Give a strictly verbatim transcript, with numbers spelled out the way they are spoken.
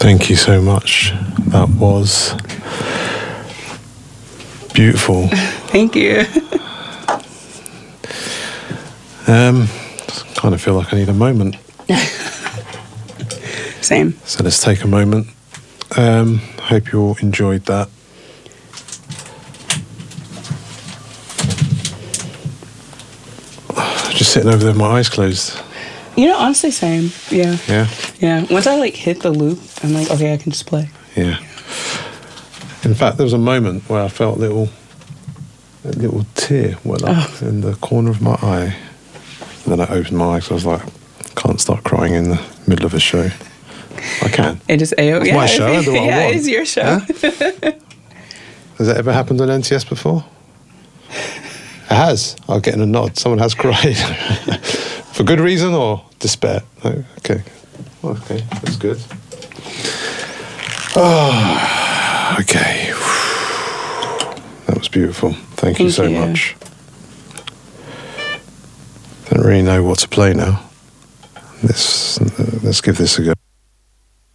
Thank you so much. That was beautiful. Thank you. Um, kind of feel like I need a moment. Same. So let's take a moment. Um, hope you all enjoyed that. Just sitting over there with my eyes closed. You know, honestly, same. Yeah. Yeah? Yeah. Once I like hit the loop, I'm like, okay, I can just play. Yeah. In fact, there was a moment where I felt a little, a little tear well up Oh. in the corner of my eye. And then I opened my eyes. I was like, can't start crying in the middle of a show. I can. It is A O. It's Yeah, my show. I do what I yeah, want. it's your show. Huh? Has that ever happened on N T S before? It has. I'm getting a nod. Someone has cried. For good reason or despair? Oh, okay. Okay, that's good. Oh, okay. That was beautiful. Thank, you Thank so you. much. Don't really know what to play now. Let's, uh, let's give this a go.